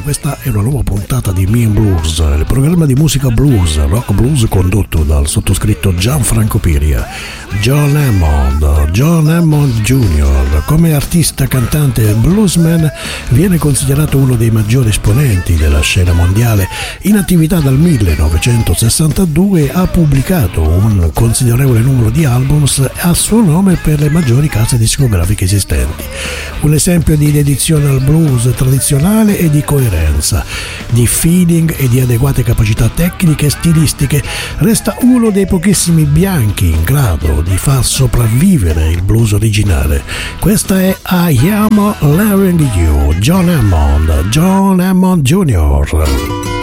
questa è una nuova puntata di Me and Blues, il programma di musica blues, rock blues condotto dal sottoscritto Gianfranco Piria. John Hammond Jr., come artista, cantante e bluesman, viene considerato uno dei maggiori esponenti della scena mondiale. In attività dal 1962, ha pubblicato un considerevole numero di albums a suo nome per le maggiori case discografiche esistenti. Un esempio di dedizione al blues tradizionale e di coerenza, di feeling e di adeguate capacità tecniche e stilistiche, resta uno dei pochissimi bianchi in grado di far sopravvivere il blues originale. Questa è I Am Loving You, John Hammond Jr.